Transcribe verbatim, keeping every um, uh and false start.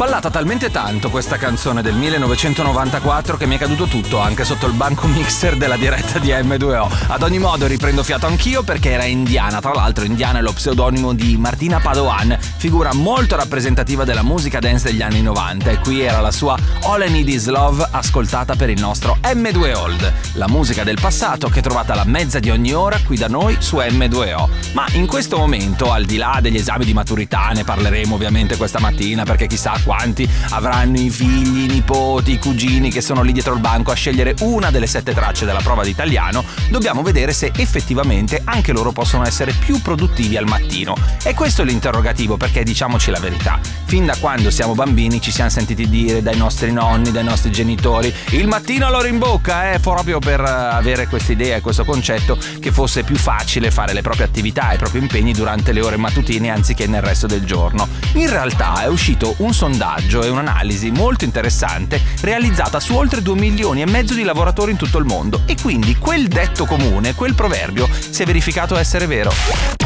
ballata talmente tanto questa canzone del millenovecentonovantaquattro che mi è caduto tutto anche sotto il banco mixer della diretta di emme due o. Ad ogni modo riprendo fiato anch'io perché era indiana. Tra l'altro Indiana è lo pseudonimo di Martina Padoan, figura molto rappresentativa della musica dance degli anni novanta, e qui era la sua All I Need Is Love ascoltata per il nostro emme due Old, la musica del passato che trovate alla mezza di ogni ora qui da noi su emme due o. Ma in questo momento, al di là degli esami di maturità, ne parleremo ovviamente questa mattina perché chissà quanti avranno i figli, i nipoti, i cugini che sono lì dietro il banco a scegliere una delle sette tracce della prova di italiano, dobbiamo vedere se effettivamente anche loro possono essere più produttivi al mattino. E questo è l'interrogativo, perché diciamoci la verità, fin da quando siamo bambini ci siamo sentiti dire dai nostri nonni, dai nostri genitori, il mattino all'ora in bocca, eh, proprio per avere questa idea e questo concetto che fosse più facile fare le proprie attività e i propri impegni durante le ore mattutine anziché nel resto del giorno. In realtà è uscito un sondaggio e un'analisi molto interessante realizzata su oltre due milioni e mezzo di lavoratori in tutto il mondo, e quindi quel detto comune, quel proverbio si è verificato essere vero.